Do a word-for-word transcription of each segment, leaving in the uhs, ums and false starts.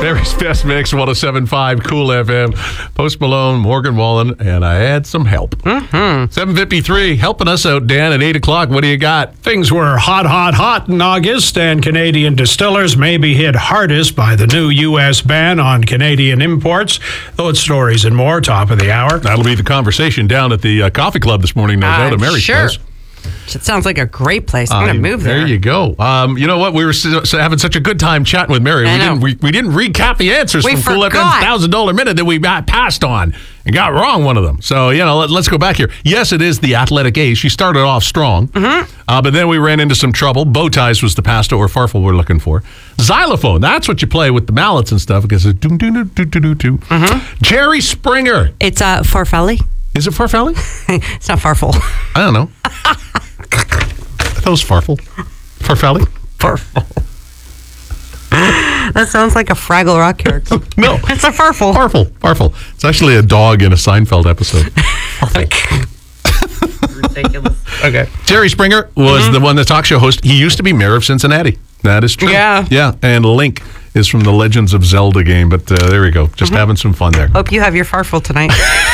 Mary's Best Mix, one oh seven point five Cool F M. Post Malone, Morgan Wallen, and I had some help. Mm-hmm. seven fifty-three, helping us out, Dan, at eight o'clock. What do you got? Things were hot, hot, hot in August, and Canadian distillers may be hit hardest by the new U S ban on Canadian imports. Those stories and more, top of the hour. That'll be the conversation down at the uh, coffee club this morning, no doubt, at Mary's sure. place. It sounds like a great place. I'm Uh, going to move there. There you go. Um, you know what? We were so, so having such a good time chatting with Mary. I We know. didn't, we, we didn't recap the answers We from Cool F M's forgot. one thousand dollars Minute that we got passed on and got wrong one of them. So, you know, let, let's go back here. Yes, it is the Athletic Ace. She started off strong, mm-hmm. uh, but then we ran into some trouble. Bow ties was the pasta or farfel we're looking for. Xylophone, that's what you play with the mallets and stuff because it's doo doo doo doo doo doo. Mm-hmm. Jerry Springer. It's uh, Farfelli. Is it farfelli? It's not Farfel. I don't know. That was farfel. Farfelli? Farfel. That sounds like a Fraggle Rock character. No. It's a Farfel. Farfel. Farfel. It's actually a dog in a Seinfeld episode. Ridiculous. Okay. Jerry Springer was mm-hmm. the one, the talk show host. He used to be mayor of Cincinnati. That is true. Yeah. Yeah. And Link is from the Legends of Zelda game. But uh, there we go. Just mm-hmm. having some fun there. Hope you have your Farfel tonight.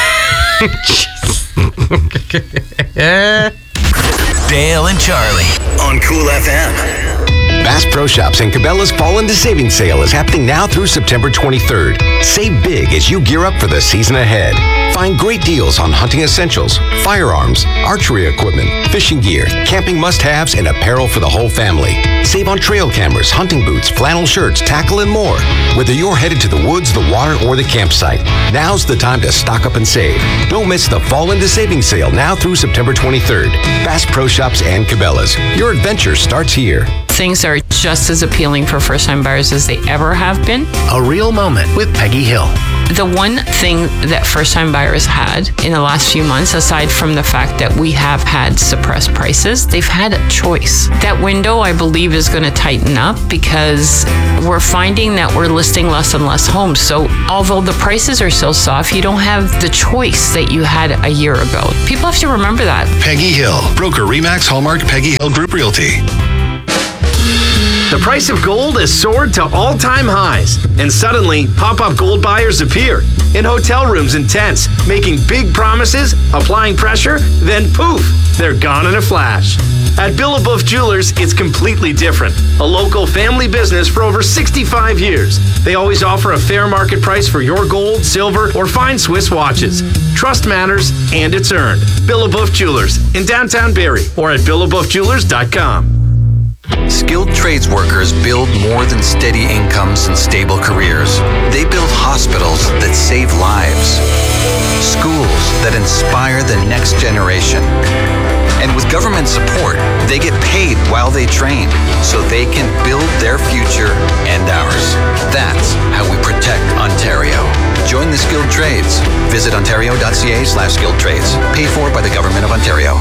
Dale and Charlie on Cool F M. Bass Pro Shops and Cabela's Fall into Savings Sale is happening now through September twenty-third. Save big as you gear up for the season ahead. Find great deals on hunting essentials, firearms, archery equipment, fishing gear, camping must-haves, and apparel for the whole family. Save on trail cameras, hunting boots, flannel shirts, tackle, and more. Whether you're headed to the woods, the water, or the campsite, now's the time to stock up and save. Don't miss the Fall into Savings Sale now through September twenty-third. Bass Pro Shops and Cabela's. Your adventure starts here. Things are just as appealing for first-time buyers as they ever have been. A real moment with Peggy Hill. The one thing that first-time buyers had in the last few months, aside from the fact that we have had suppressed prices, they've had a choice. That window, I believe, is going to tighten up because we're finding that we're listing less and less homes. So although the prices are still soft, you don't have the choice that you had a year ago. People have to remember that. Peggy Hill, broker Remax Hallmark Peggy Hill Group Realty. The price of gold has soared to all-time highs, and suddenly, pop-up gold buyers appear in hotel rooms and tents, making big promises, applying pressure, then poof, they're gone in a flash. At Billaboof Jewelers, it's completely different. A local family business for over sixty-five years. They always offer a fair market price for your gold, silver, or fine Swiss watches. Trust matters, and it's earned. Billaboof Jewelers in downtown Barrie or at billaboof jewelers dot com. Skilled trades workers build more than steady incomes and stable careers. They build hospitals that save lives, schools that inspire the next generation. And with government support, they get paid while they train so they can build their future and ours. That's how we protect Ontario. Join the skilled trades. Visit ontario.ca slash skilled trades. Paid for by the Government of Ontario.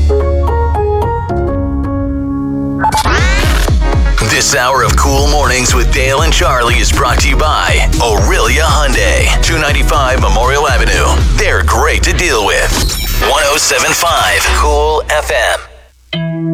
This hour of Cool Mornings with Dale and Charlie is brought to you by Aurelia Hyundai, two ninety-five Memorial Avenue. They're great to deal with. one oh seven point five Cool F M.